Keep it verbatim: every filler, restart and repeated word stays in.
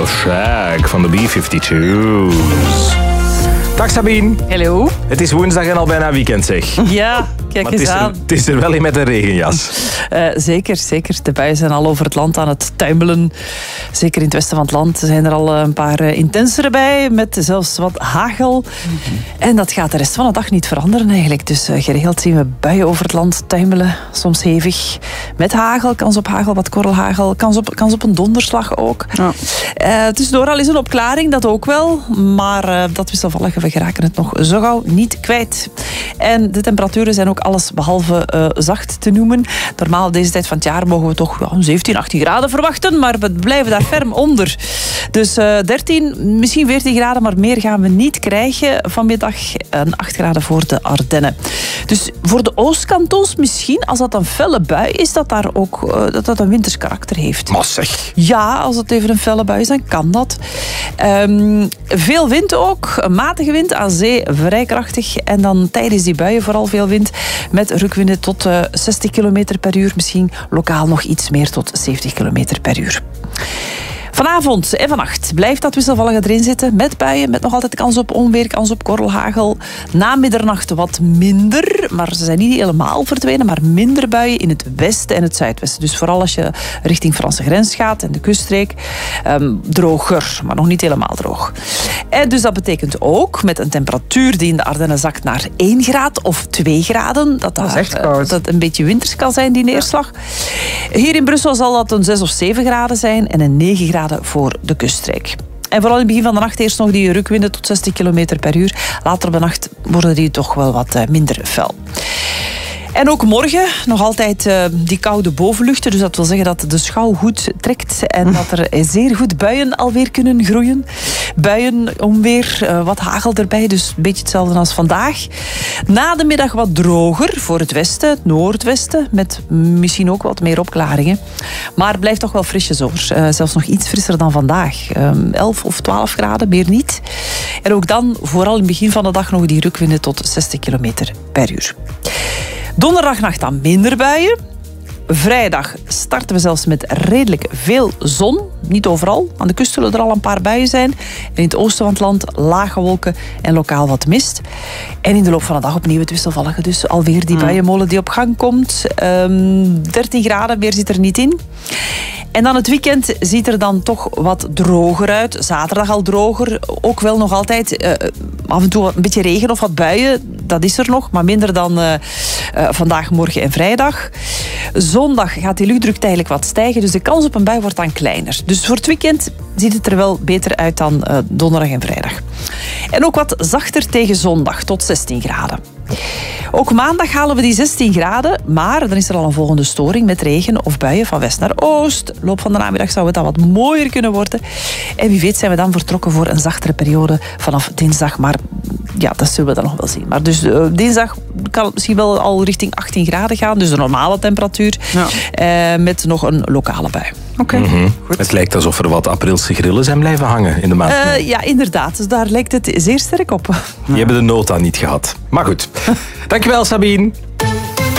Shag van de B vijfentwintig's. Dag Sabine. Hallo. Het is woensdag en al bijna weekend zeg. Ja, kijk maar eens het is, er, aan. het is er wel in met een regenjas. Uh, zeker, zeker. De buien zijn al over het land aan het tuimelen. Zeker in het westen van het land zijn er al een paar uh, intensere bij, met zelfs wat hagel. Mm-hmm. En dat gaat de rest van de dag niet veranderen eigenlijk. Dus uh, geregeld zien we buien over het land tuimelen, soms hevig. Met hagel, kans op hagel, wat korrelhagel, kans op, kans op een donderslag ook. Ja. Uh, tussendoor al is een opklaring, dat ook wel. Maar uh, dat wisselvallige, we geraken het nog zo gauw niet kwijt. En de temperaturen zijn ook alles behalve uh, zacht te noemen. Normaal deze tijd van het jaar mogen we toch ja, zeventien, achttien graden verwachten, maar we blijven daar ferm onder. Dus uh, dertien, misschien veertien graden, maar meer gaan we niet krijgen vanmiddag. En acht graden voor de Ardennen. Dus voor de oostkantons misschien, als dat een felle bui is, dat daar ook uh, dat dat een winters karakter heeft. Maar zeg. Ja, als het even een felle bui is, dan kan dat. Um, veel wind ook, een matige wind, aan zee vrij krachtig. En dan tijdens die buien vooral veel wind, met rukwinden tot uh, zestig kilometer per uur. Misschien lokaal nog iets meer tot zeventig kilometer per uur. Vanavond en vannacht blijft dat wisselvallige erin zitten. Met buien, met nog altijd kans op onweer, kans op korrelhagel. Na middernacht wat minder, maar ze zijn niet helemaal verdwenen, maar minder buien in het westen en het zuidwesten. Dus vooral als je richting Franse grens gaat en de kuststreek, um, droger, maar nog niet helemaal droog. En dus dat betekent ook, met een temperatuur die in de Ardennen zakt naar één graad of twee graden, dat dat, dat, uh, dat het een beetje winters kan zijn, die neerslag. Hier in Brussel zal dat een zes of zeven graden zijn en een negen graden voor de kuststreek. En vooral in het begin van de nacht eerst nog die rukwinden tot zestig kilometer per uur. Later op de nacht worden die toch wel wat minder fel. En ook morgen nog altijd uh, die koude bovenluchten. Dus dat wil zeggen dat de schouw goed trekt en dat er zeer goed buien alweer kunnen groeien. Buien, onweer, uh, wat hagel erbij. Dus een beetje hetzelfde als vandaag. Na de middag wat droger voor het westen, het noordwesten. Met misschien ook wat meer opklaringen. Maar het blijft toch wel frisjes over. Uh, zelfs nog iets frisser dan vandaag. Um, elf of twaalf graden, meer niet. En ook dan, vooral in het begin van de dag, nog die rukwinden tot zestig kilometer per uur. Donderdagnacht dan minder buien. Vrijdag starten we zelfs met redelijk veel zon. Niet overal. Aan de kust zullen er al een paar buien zijn. En in het oosten van het land lage wolken en lokaal wat mist. En in de loop van de dag opnieuw het wisselvallige. Dus alweer die buienmolen die op gang komt. Um, dertien graden, meer zit er niet in. En dan het weekend ziet er dan toch wat droger uit. Zaterdag al droger. Ook wel nog altijd uh, af en toe een beetje regen of wat buien. Dat is er nog, maar minder dan uh, uh, vandaag, morgen en vrijdag. Zondag gaat die luchtdruk tijdelijk wat stijgen. Dus de kans op een bui wordt dan kleiner. Dus voor het weekend ziet het er wel beter uit dan uh, donderdag en vrijdag. En ook wat zachter tegen zondag, tot zestien graden. Ook maandag halen we die zestien graden, maar dan is er al een volgende storing met regen of buien van west naar oost. Loop van de namiddag zou het dan wat mooier kunnen worden. En wie weet zijn we dan vertrokken voor een zachtere periode vanaf dinsdag. Maar ja, dat zullen we dan nog wel zien. Maar dus uh, dinsdag kan het misschien wel al richting achttien graden gaan. Dus de normale temperatuur. Ja. Uh, met nog een lokale bui. Oké, okay. Mm-hmm. Het lijkt alsof er wat aprilse grillen zijn blijven hangen in de maand. Uh, ja, inderdaad. Dus daar lijkt het zeer sterk op. Die hebben de nota niet gehad. Maar goed. Dankjewel, Sabine.